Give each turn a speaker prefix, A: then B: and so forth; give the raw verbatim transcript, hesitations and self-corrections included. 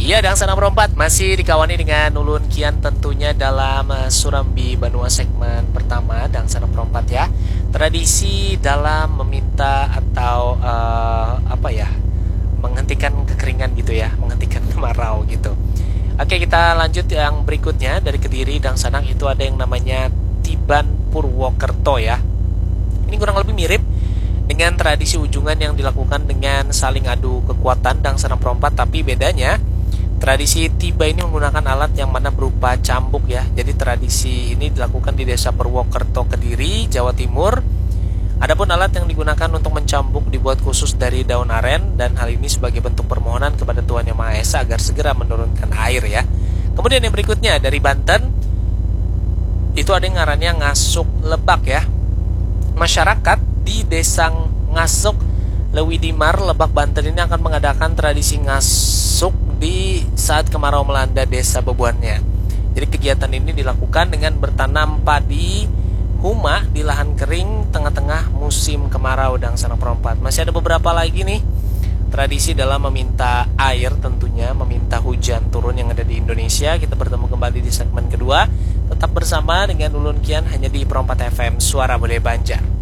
A: Iya, dan Sana Perempat masih dikawani dengan Ulun Kian tentunya dalam uh, Surambi Banua segmen pertama dan Sana Perempat ya. Tradisi dalam meminta atau uh, apa ya, menghentikan kekeringan gitu ya, menghentikan kemarau gitu. Oke, kita lanjut yang berikutnya dari Kediri dan Sanang itu ada yang namanya Tiban Purwokerto ya. Ini kurang lebih mirip dengan tradisi ujungan yang dilakukan dengan saling adu kekuatan dan Sana Perempat, tapi bedanya tradisi tiba ini menggunakan alat yang mana berupa cambuk ya. Jadi tradisi ini dilakukan di Desa Purwokerto, Kediri, Jawa Timur. Adapun alat yang digunakan untuk mencambuk dibuat khusus dari daun aren dan hal ini sebagai bentuk permohonan kepada Tuhan Yang Maha Esa agar segera menurunkan air ya. Kemudian yang berikutnya dari Banten itu ada yang ngarannya ngasuk lebak ya. Masyarakat di Desa Ngasuk Lewidimar, Lebak, Banten ini akan mengadakan tradisi ngasuk di saat kemarau melanda desa bebuannya. Jadi kegiatan ini dilakukan dengan bertanam padi huma di lahan kering tengah-tengah musim kemarau dan Sana Perempat. Masih ada beberapa lagi nih tradisi dalam meminta air, tentunya meminta hujan turun yang ada di Indonesia. Kita bertemu kembali di segmen kedua. Tetap bersama dengan Ulun Kian hanya di Perempat F M Suara Budaya Banjar.